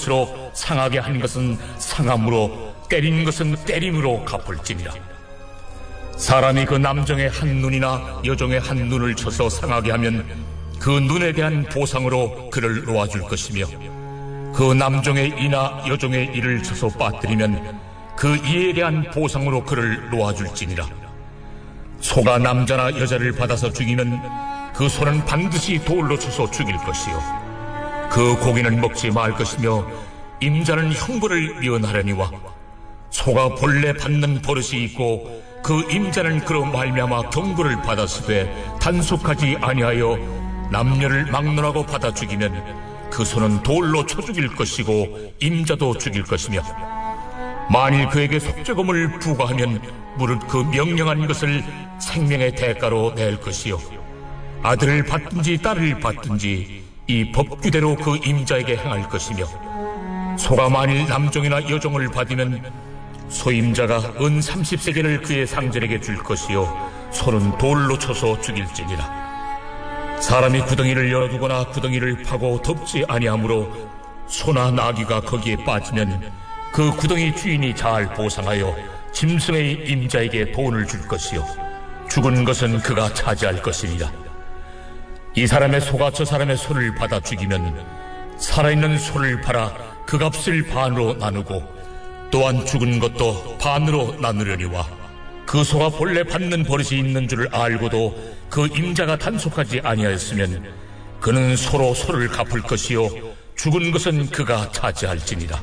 그릇으로 상하게 한 것은 상함으로 때린 것은 때림으로 갚을지니라. 사람이 그 남종의 한 눈이나 여종의 한 눈을 쳐서 상하게 하면 그 눈에 대한 보상으로 그를 놓아줄 것이며, 그 남종의 이나 여종의 이를 쳐서 빠뜨리면 그 이에 대한 보상으로 그를 놓아줄지니라. 소가 남자나 여자를 받아서 죽이면 그 소는 반드시 돌로 쳐서 죽일 것이요, 그 고기는 먹지 말 것이며 임자는 형벌을 면하려니와, 소가 본래 받는 버릇이 있고 그 임자는 그로 말미암아 경고를 받았으되 단속하지 아니하여 남녀를 막론하고 받아 죽이면 그 소는 돌로 쳐 죽일 것이고 임자도 죽일 것이며, 만일 그에게 속죄금을 부과하면 무릇 그 명령한 것을 생명의 대가로 낼 것이요, 아들을 받든지 딸을 받든지 이 법규대로 그 임자에게 행할 것이며, 소가 만일 남종이나 여종을 받으면 소임자가 은 30세겔을 그의 상전에게 줄 것이요, 소는 돌로 쳐서 죽일지니라. 사람이 구덩이를 열어두거나 구덩이를 파고 덮지 아니하므로 소나 나귀가 거기에 빠지면 그 구덩이 주인이 잘 보상하여 짐승의 임자에게 돈을 줄 것이요, 죽은 것은 그가 차지할 것이니라. 이 사람의 소가 저 사람의 소를 받아 죽이면 살아있는 소를 팔아 그 값을 반으로 나누고 또한 죽은 것도 반으로 나누려니와, 그 소가 본래 받는 버릇이 있는 줄을 알고도 그 임자가 단속하지 아니하였으면 그는 소로 소를 갚을 것이요, 죽은 것은 그가 차지할지니라.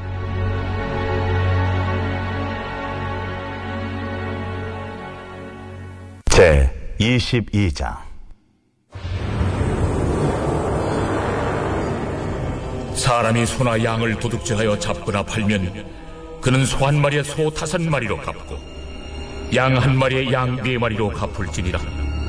제 22장. 사람이 소나 양을 도둑질하여 잡거나 팔면 그는 소 한 마리에 소 5마리로 갚고 양 한 마리에 양 4마리로 갚을지니라.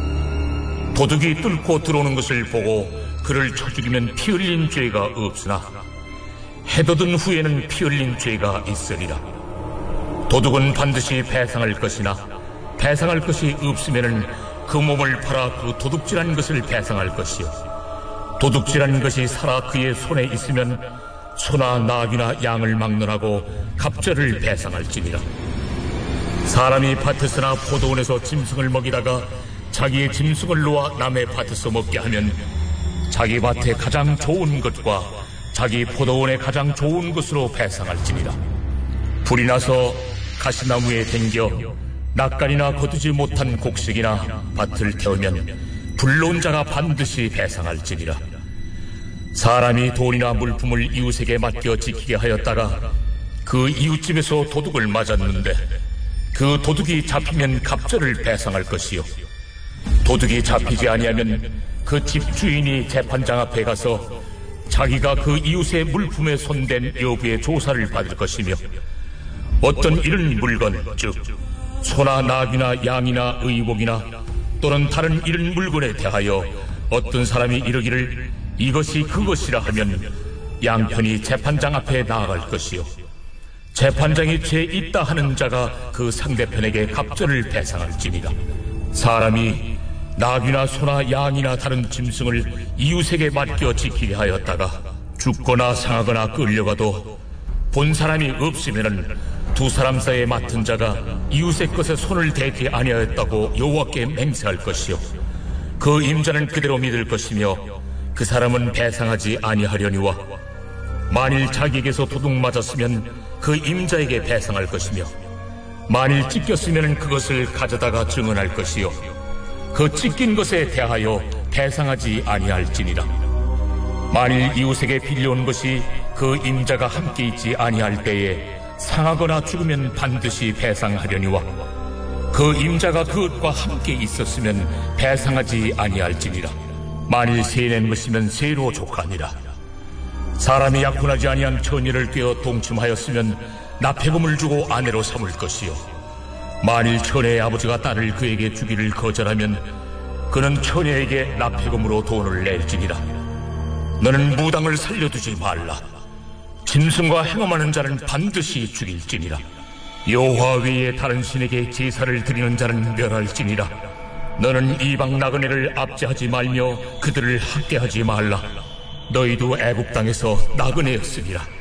도둑이 뚫고 들어오는 것을 보고 그를 쳐 죽이면 피 흘린 죄가 없으나 해돋은 후에는 피 흘린 죄가 있으리라. 도둑은 반드시 배상할 것이나 배상할 것이 없으면은 그 몸을 팔아 그 도둑질한 것을 배상할 것이요, 도둑질한 것이 살아 그의 손에 있으면 소나 나귀나 양을 막론하고 갑절을 배상할지니라. 사람이 밭에서나 포도원에서 짐승을 먹이다가 자기의 짐승을 놓아 남의 밭에서 먹게 하면 자기 밭에 가장 좋은 것과 자기 포도원에 가장 좋은 것으로 배상할지니라. 불이 나서 가시나무에 댕겨 낯간이나 거두지 못한 곡식이나 밭을 태우면 불러온 자가 반드시 배상할지니라. 사람이 돈이나 물품을 이웃에게 맡겨 지키게 하였다가 그 이웃집에서 도둑을 맞았는데 그 도둑이 잡히면 갑절을 배상할 것이요, 도둑이 잡히지 아니하면 그 집주인이 재판장 앞에 가서 자기가 그 이웃의 물품에 손댄 여부의 조사를 받을 것이며, 어떤 이런 물건, 즉 소나 나귀나 양이나 의복이나 또는 다른 이런 물건에 대하여 어떤 사람이 이르기를 이것이 그것이라 하면 양편이 재판장 앞에 나아갈 것이요, 재판장이 죄 있다 하는 자가 그 상대편에게 갑절을 배상할지니라. 사람이 나귀나 소나 양이나 다른 짐승을 이웃에게 맡겨 지키게 하였다가 죽거나 상하거나 끌려가도 본 사람이 없으면은 두 사람 사이에 맡은 자가 이웃의 것에 손을 대지 아니하였다고 여호와께 맹세할 것이요, 그 임자는 그대로 믿을 것이며 그 사람은 배상하지 아니하려니와, 만일 자기에게서 도둑 맞았으면 그 임자에게 배상할 것이며, 만일 찢겼으면 그것을 가져다가 증언할 것이요, 그 찢긴 것에 대하여 배상하지 아니할지니라. 만일 이웃에게 빌려온 것이 그 임자가 함께 있지 아니할 때에 상하거나 죽으면 반드시 배상하려니와, 그 임자가 그것과 함께 있었으면 배상하지 아니할지니라. 만일 세낸 것이면 세로 족하니라. 사람이 약혼하지 아니한 처녀를 꿰어 동침하였으면 납폐금을 주고 아내로 삼을 것이요, 만일 처녀의 아버지가 딸을 그에게 주기를 거절하면 그는 처녀에게 납폐금으로 돈을 낼지니라. 너는 무당을 살려두지 말라. 짐승과 행함하는 자는 반드시 죽일지니라. 여호와 외에 다른 신에게 제사를 드리는 자는 멸할지니라. 너는 이방 나그네를 압제하지 말며 그들을 학대하지 말라. 너희도 애굽 땅에서 나그네였으리라.